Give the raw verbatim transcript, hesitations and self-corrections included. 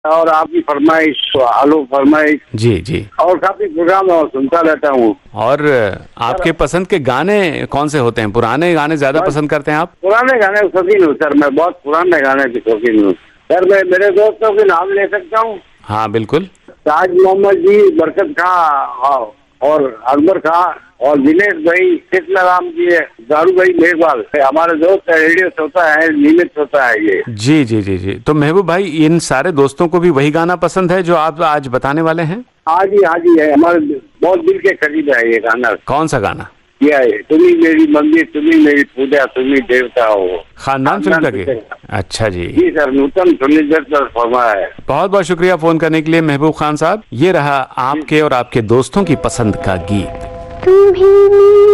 और आपकी फरमाइश, आलो फरमाइश जी जी। और काफी प्रोग्राम सुनता रहता हूँ। और आपके पसंद के गाने कौन से होते हैं? पुराने गाने ज्यादा पसंद करते हैं आप? पुराने गाने शौकीन हूँ सर, मैं बहुत पुराने गाने के शौकीन हूँ सर। मैं मेरे दोस्तों के नाम ले सकता हूँ? हाँ बिल्कुल। ताज मोहम्मद जी, बरकत खां और अकबर खां और दिनेश भाई, कृष्ण राम जी, दारू भाई मेघवाल, हमारे दोस्त है, रेडियो श्रोता है, नियमित होता है ये। जी जी जी जी। तो महबूब भाई, इन सारे दोस्तों को भी वही गाना पसंद है जो आप आज बताने वाले हैं? हाँ जी हाँ जी है, हमारे बहुत दिल के करीब है ये गाना। कौन सा गाना? ये है, तुम्ही मेरी मंदिर, तुम्ही मेरी पूजा, तुम्ही देवता हो। खानदान फिल्म का गीत? अच्छा जी जी सर, नूतन फर्नीचर पर फरमा है। बहुत बहुत शुक्रिया फोन करने के लिए महबूब खान साहब। ये रहा आपके और आपके दोस्तों की पसंद का गीत।